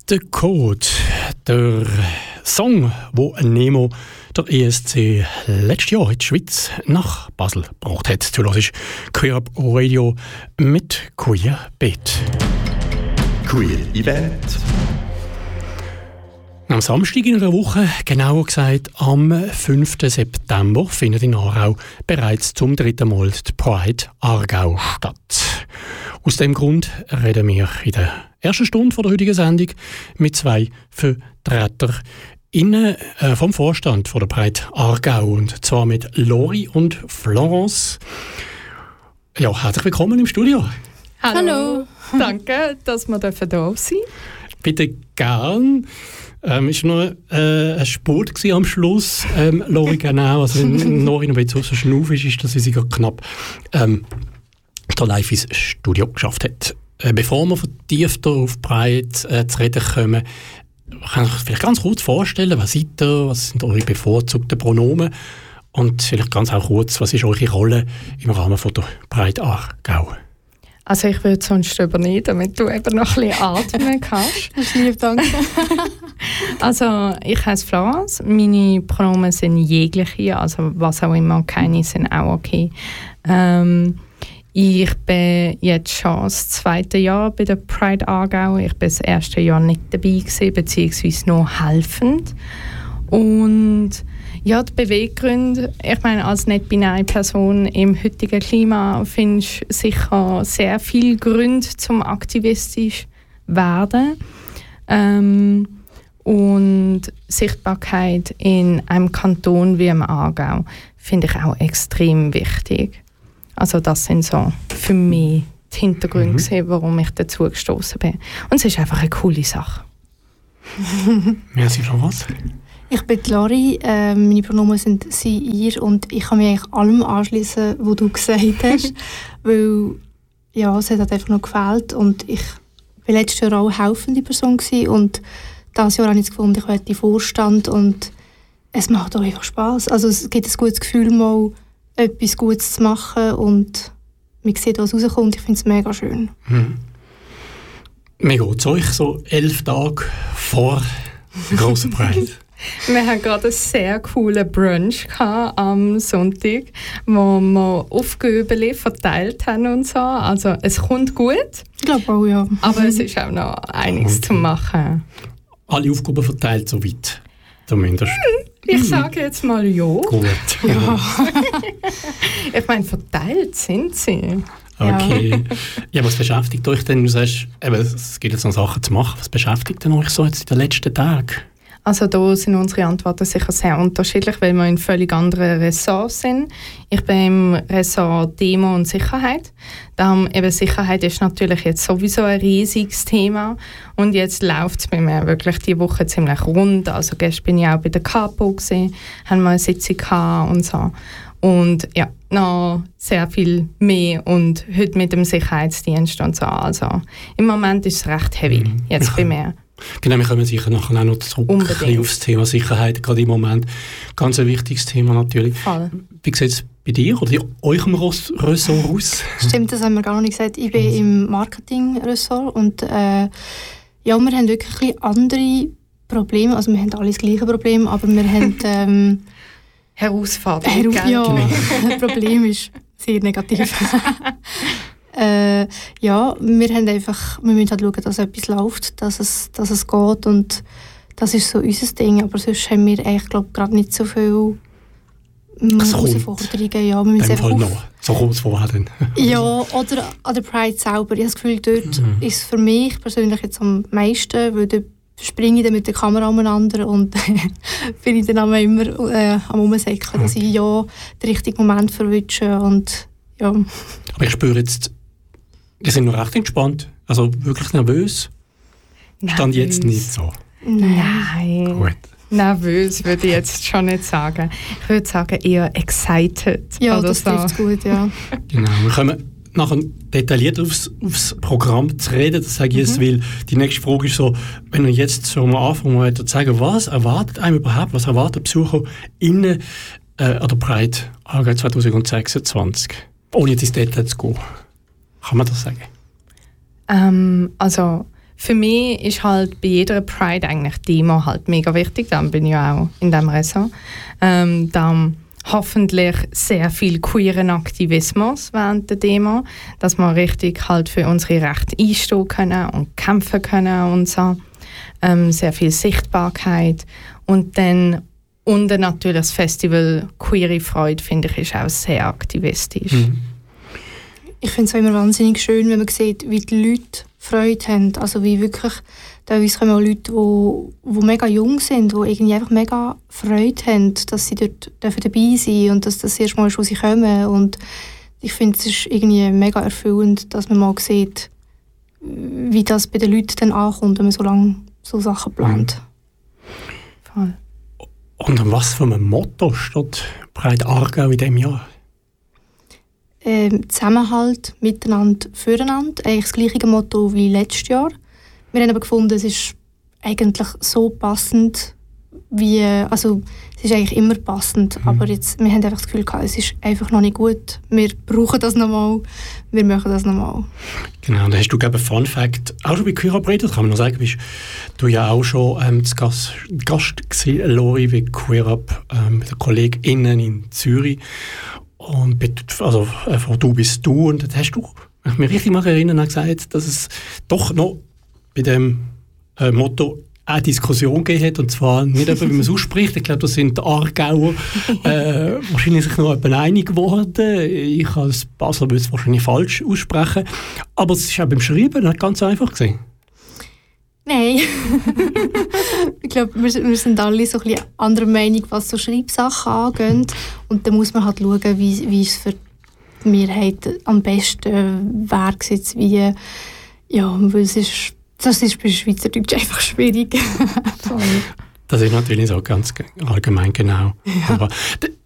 Der Code, der Song, wo Nemo der ESC letztes Jahr in die Schweiz nach Basel gebracht hat. Du hörst Queer Up Radio mit Queer Beat. Queer Event. Am Samstag in einer Woche, genauer gesagt am 5. September, findet in Aarau bereits zum 3. Mal die Pride Aargau statt. Aus dem Grund reden wir in der ersten Stunde der heutigen Sendung mit zwei VertreterInnen vom Vorstand von der Pride Aargau, und zwar mit Lori und Florence. Ja, herzlich willkommen im Studio. Hallo. Danke, dass wir hier sein dürfen. Bitte gern. Ist noch ein Sport am Schluss, Lori, genau. Also wenn Lori noch ein bisschen so schnauft ist, dass sie gerade knapp da live ins Studio geschafft hat. Bevor wir vertiefter auf Pride zu reden kommen, kann ich vielleicht ganz kurz vorstellen, wer seid ihr, was sind eure bevorzugten Pronomen und vielleicht ganz auch kurz, was ist eure Rolle im Rahmen von der Pride Aargau? Also ich würde sonst übernehmen, damit du eben noch ein bisschen atmen kannst. Das ist lieb, danke. Also ich heiße Florence, meine Pronomen sind jegliche, also was auch immer, keine sind auch okay. Ich bin jetzt schon das 2. Jahr bei der Pride Aargau. Ich war das 1. Jahr nicht dabei gewesen, beziehungsweise nur helfend. Und ja, die Beweggründe, ich meine, als nicht-binäre Person im heutigen Klima findest du sicher sehr viele Gründe zum aktivistisch werden. Und Sichtbarkeit in einem Kanton wie im Aargau finde ich auch extrem wichtig. Also das sind so für mich die Hintergründe, warum ich dazu gestoßen bin. Und es ist einfach eine coole Sache. Merci, Florence. Ich bin Lori, meine Pronomen sind sie, ihr, und ich kann mich eigentlich allem anschließen, was du gesagt hast, weil ja, es hat halt einfach noch gefehlt und ich war letztes Jahr auch eine helfende Person gewesen, und dieses Jahr habe ich gefunden, ich werde in Vorstand und es macht auch einfach Spass. Also es gibt ein gutes Gefühl, mal etwas Gutes zu machen und man sieht, was rauskommt. Ich finde es mega schön. Mir geht es euch so 11 Tage vor der grossen Pride. Wir hatten gerade einen sehr coolen Brunch am Sonntag, wo wir Aufgaben verteilt haben und so. Also es kommt gut. Ich glaube auch, ja. Aber es ist auch noch einiges zu machen. Alle Aufgaben verteilt, soweit zumindest. Ich sage jetzt mal ja. Gut. Ja. Ich meine, verteilt sind sie. Okay. Ja, was beschäftigt euch denn? Du sagst, eben, es gibt jetzt noch Sachen zu machen. Was beschäftigt denn euch so jetzt in den letzten Tagen? Also da sind unsere Antworten sicher sehr unterschiedlich, weil wir in völlig anderen Ressorts sind. Ich bin im Ressort Demo und Sicherheit. Eben Sicherheit ist natürlich jetzt sowieso ein riesiges Thema. Und jetzt läuft es bei mir wirklich die Woche ziemlich rund. Also gestern bin ich auch bei der Kapo gewesen, haben wir eine Sitzung gehabt und so. Und ja, noch sehr viel mehr und heute mit dem Sicherheitsdienst und so. Also im Moment ist es recht heavy, jetzt bei mir. Genau, wir kommen sicher nachher auch noch zurück auf das Thema Sicherheit, gerade im Moment. Ganz ein wichtiges Thema natürlich. Voll. Wie sieht es bei dir oder in eurem Ressort aus? Stimmt, das haben wir gar noch nicht gesagt. Ich bin im Marketing-Ressort und ja, wir haben wirklich ein bisschen andere Probleme. Also wir haben alle das gleiche Problem, aber wir haben Herausforderung. Ja, das Problem ist sehr negativ. Ja, wir müssen halt schauen, dass etwas läuft, dass es geht, und das ist so unser Ding. Aber sonst haben wir eigentlich, gerade nicht so viele Herausforderungen. Ja, wir müssen einfach noch. So kommt es vorher dann. Ja, oder an der Pride selber. Ich habe das Gefühl, dort ist es für mich persönlich jetzt am meisten, weil dort springe ich dann mit der Kamera umeinander und bin ich dann immer am Rumsäckeln, dass ich ja den richtigen Moment verwünsche und ja. Aber ich spüre jetzt, die sind noch recht entspannt, also wirklich nervös. Stand jetzt nicht so. Nein. Gut. Nervös würde ich jetzt schon nicht sagen. Ich würde sagen eher excited. Ja, oder das so. trifft gut, ja. Genau, wir kommen nachher detailliert aufs Programm zu reden, das sage ich jetzt, weil die nächste Frage ist so, wenn wir jetzt so am Anfang mal sagen, was erwartet einem überhaupt, was erwartet BesucherInnen an der Pride Aargau 2026? Ohne jetzt ins Detail zu gehen. Kann man das sagen? Also für mich ist halt bei jeder Pride eigentlich Demo halt mega wichtig. Dann bin ich ja auch in diesem Ressort. Dann hoffentlich sehr viel queeren Aktivismus während der Demo, dass wir richtig halt für unsere Rechte einstehen können und kämpfen können und so. Sehr viel Sichtbarkeit. Und dann natürlich das Festival Queere Freude, finde ich, ist auch sehr aktivistisch. Mhm. Ich finde es auch immer wahnsinnig schön, wenn man sieht, wie die Leute Freude haben. Also wie wirklich, teilweise kommen auch Leute, die mega jung sind, die irgendwie einfach mega Freude haben, dass sie dort dabei sein dürfen und dass das erste Mal ist, wo sie kommen. Und ich finde, es ist irgendwie mega erfüllend, dass man mal sieht, wie das bei den Leuten dann ankommt, wenn man so lange so Sachen plant. Voll. Und an was für einem Motto steht Pride Aargau in diesem Jahr? Zusammenhalt, Miteinander, Füreinander. Eigentlich das gleiche Motto wie letztes Jahr. Wir haben aber gefunden, es ist eigentlich so passend, also es ist eigentlich immer passend, aber jetzt, wir haben einfach das Gefühl gehabt, es ist einfach noch nicht gut. Wir brauchen das nochmal, wir machen das nochmal. Genau, und da hast du, glaube ich, Fun Fact, auch schon bei Queer Up Radio, kann man noch sagen, bist du ja auch schon zu Gast gewesen, Lori, bei Queer Up, mit den KollegInnen in Zürich. Und von du bist du. Und da hast du, wenn ich mich richtig erinnern, gesagt, dass es doch noch bei dem Motto eine Diskussion gegeben hat. Und zwar nicht etwa, wie man es ausspricht. Ich glaube, da sind die Aargauer wahrscheinlich sich noch einig geworden. Ich als Basler würde es wahrscheinlich falsch aussprechen. Aber es ist auch beim Schreiben nicht ganz einfach gewesen. Nein. Ich glaube, wir sind alle so ein bisschen anderer Meinung, was so Schreibsachen angeht. Und dann muss man halt schauen, wie es für die Mehrheit am besten wäre. Das ist bei Schweizerdeutsch einfach schwierig. Das ist natürlich so ganz allgemein, genau. Ja. Aber